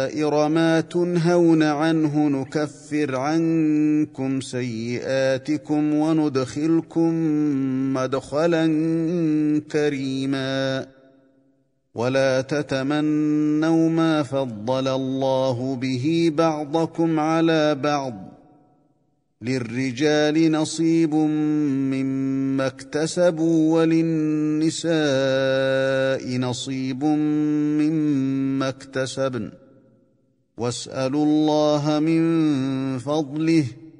ما تنهون عنه نكفر عنكم سيئاتكم وندخلكم مدخلا كريما ولا تتمنوا ما فضل الله به بعضكم على بعض للرجال نصيب مما اكتسبوا وللنساء نصيب مما اكتسبن واسألوا الله من فضله